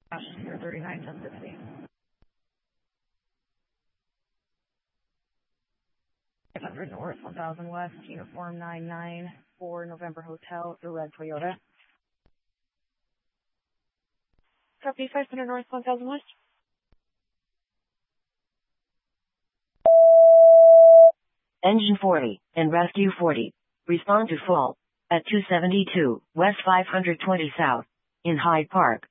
Passenger 391060. 500 North, 1000 West, Uniform 994, November Hotel, the red Toyota. Copy 500 North, 1000 West. Engine 40 and Rescue 40. Respond to fall at 272 West 520 South in Hyde Park.